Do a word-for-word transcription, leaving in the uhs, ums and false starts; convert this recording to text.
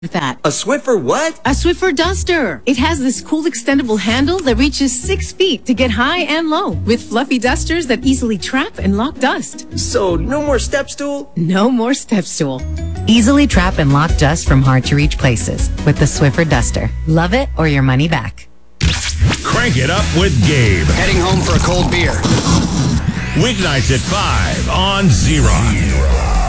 that. A Swiffer what? A Swiffer Duster. It has this cool extendable handle that reaches six feet to get high and low, with fluffy dusters that easily trap and lock dust. So, no more step stool? No more step stool. Easily trap and lock dust from hard-to-reach places with the Swiffer Duster. Love it or your money back. Crank it up with Gabe. Heading home for a cold beer. Weeknights at five on Z-Rock.